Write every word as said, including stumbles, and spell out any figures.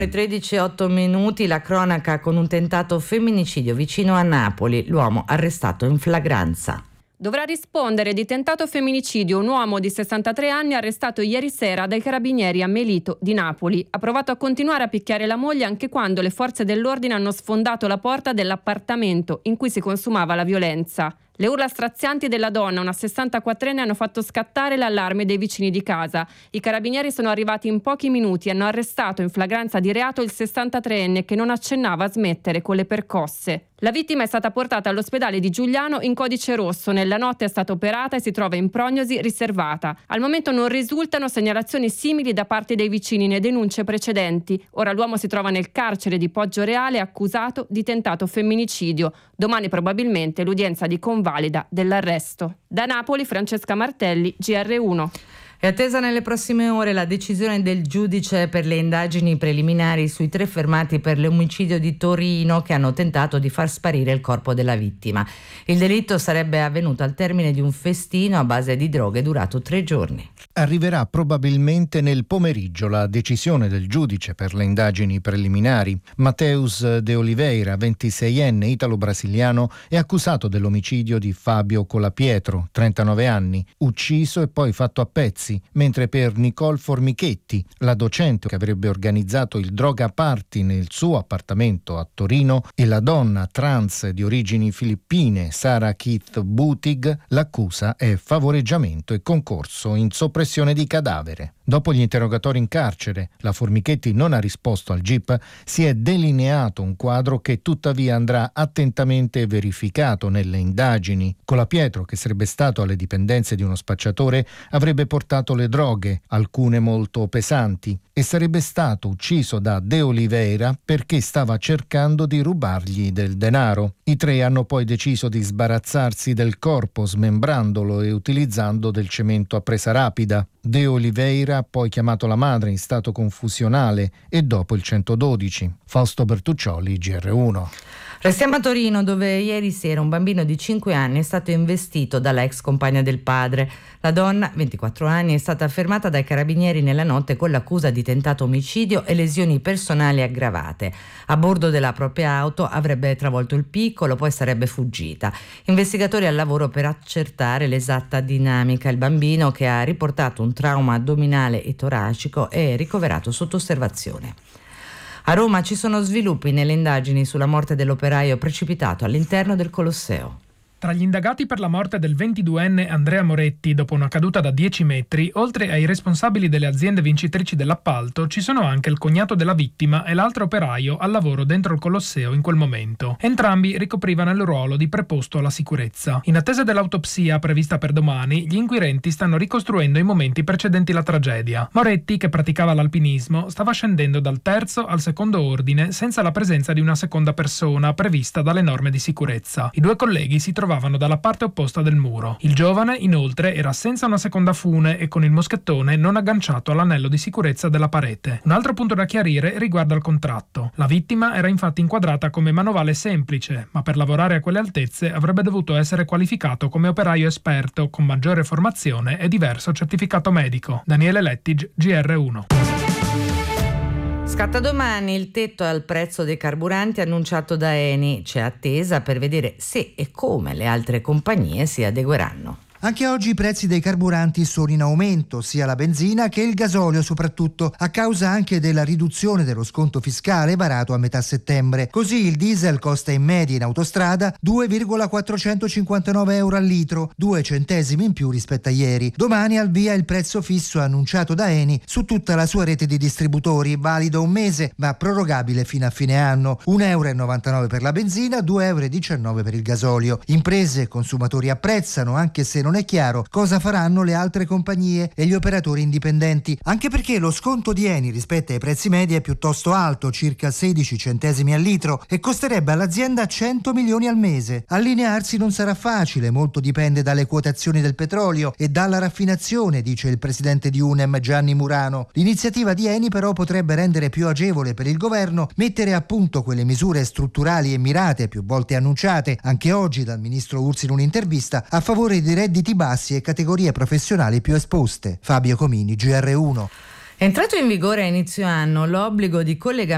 tredici e otto minuti, la cronaca con un tentato femminicidio vicino a Napoli, l'uomo arrestato in flagranza. Dovrà rispondere di tentato femminicidio un uomo di sessantatré anni arrestato ieri sera dai carabinieri a Melito di Napoli. Ha provato a continuare a picchiare la moglie anche quando le forze dell'ordine hanno sfondato la porta dell'appartamento in cui si consumava la violenza. Le urla strazianti della donna, una sessantaquattrenne, hanno fatto scattare l'allarme dei vicini di casa. I carabinieri sono arrivati in pochi minuti e hanno arrestato in flagranza di reato il sessantatreenne che non accennava a smettere con le percosse. La vittima è stata portata all'ospedale di Giugliano in codice rosso. Nella notte è stata operata e si trova in prognosi riservata. Al momento non risultano segnalazioni simili da parte dei vicini né denunce precedenti. Ora l'uomo si trova nel carcere di Poggioreale accusato di tentato femminicidio. Domani probabilmente l'udienza di convalida dell'arresto. Da Napoli, Francesca Martelli, G R uno. È attesa nelle prossime ore la decisione del giudice per le indagini preliminari sui tre fermati per l'omicidio di Torino che hanno tentato di far sparire il corpo della vittima. Il delitto sarebbe avvenuto al termine di un festino a base di droghe durato tre giorni. Arriverà probabilmente nel pomeriggio la decisione del giudice per le indagini preliminari. Mateus de Oliveira, ventiseienne italo-brasiliano, è accusato dell'omicidio di Fabio Colapietro, trentanove anni, ucciso e poi fatto a pezzi, mentre per Nicole Formichetti, la docente che avrebbe organizzato il droga party nel suo appartamento a Torino, e la donna trans di origini filippine Sara Keith Butig, l'accusa è favoreggiamento e concorso in soppressione di cadavere. Dopo gli interrogatori in carcere, la Formichetti non ha risposto al G I P, si è delineato un quadro che tuttavia andrà attentamente verificato nelle indagini. Colapietro, che sarebbe stato alle dipendenze di uno spacciatore, avrebbe portato le droghe, alcune molto pesanti, e sarebbe stato ucciso da De Oliveira perché stava cercando di rubargli del denaro. I tre hanno poi deciso di sbarazzarsi del corpo smembrandolo e utilizzando del cemento a presa rapida. De Oliveira ha poi chiamato la madre in stato confusionale e dopo il centododici. Fausto Bertuccioli, G R uno. Restiamo a Torino, dove ieri sera un bambino di cinque anni è stato investito dalla ex compagna del padre. La donna, ventiquattro anni, è stata fermata dai carabinieri nella notte con l'accusa di tentato omicidio e lesioni personali aggravate. A bordo della propria auto avrebbe travolto il piccolo, poi sarebbe fuggita. Investigatori al lavoro per accertare l'esatta dinamica. Il bambino, che ha riportato un trauma addominale e toracico, è ricoverato sotto osservazione. A Roma ci sono sviluppi nelle indagini sulla morte dell'operaio precipitato all'interno del Colosseo. Tra gli indagati per la morte del ventiduenne Andrea Moretti dopo una caduta da dieci metri, oltre ai responsabili delle aziende vincitrici dell'appalto, ci sono anche il cognato della vittima e l'altro operaio al lavoro dentro il Colosseo in quel momento. Entrambi ricoprivano il ruolo di preposto alla sicurezza. In attesa dell'autopsia prevista per domani, gli inquirenti stanno ricostruendo i momenti precedenti la tragedia. Moretti, che praticava l'alpinismo, stava scendendo dal terzo al secondo ordine senza la presenza di una seconda persona prevista dalle norme di sicurezza. I due colleghi si trovavano dalla parte opposta del muro. Il giovane, inoltre, era senza una seconda fune e con il moschettone non agganciato all'anello di sicurezza della parete. Un altro punto da chiarire riguarda il contratto. La vittima era infatti inquadrata come manovale semplice, ma per lavorare a quelle altezze avrebbe dovuto essere qualificato come operaio esperto con maggiore formazione e diverso certificato medico. Daniele Lettig, G R uno. Scatta domani il tetto al prezzo dei carburanti annunciato da Eni. C'è attesa per vedere se e come le altre compagnie si adegueranno. Anche oggi i prezzi dei carburanti sono in aumento, sia la benzina che il gasolio soprattutto, a causa anche della riduzione dello sconto fiscale varato a metà settembre. Così il diesel costa in media in autostrada due virgola quattrocentocinquantanove euro al litro, due centesimi in più rispetto a ieri. Domani al via il prezzo fisso annunciato da Eni su tutta la sua rete di distributori, valido un mese ma prorogabile fino a fine anno. un euro e novantanove per la benzina, due euro e diciannove per il gasolio. Imprese e consumatori apprezzano, anche se non non è chiaro cosa faranno le altre compagnie e gli operatori indipendenti, anche perché lo sconto di Eni rispetto ai prezzi medi è piuttosto alto, circa sedici centesimi al litro, e costerebbe all'azienda cento milioni al mese. Allinearsi non sarà facile, molto dipende dalle quotazioni del petrolio e dalla raffinazione, dice il presidente di Unem Gianni Murano. L'iniziativa di Eni però potrebbe rendere più agevole per il governo mettere a punto quelle misure strutturali e mirate più volte annunciate, anche oggi dal ministro Ursi in un'intervista, a favore di redditi bassi e categorie professionali più esposte. Fabio Comini, G R uno. È entrato in vigore a inizio anno l'obbligo di collegamento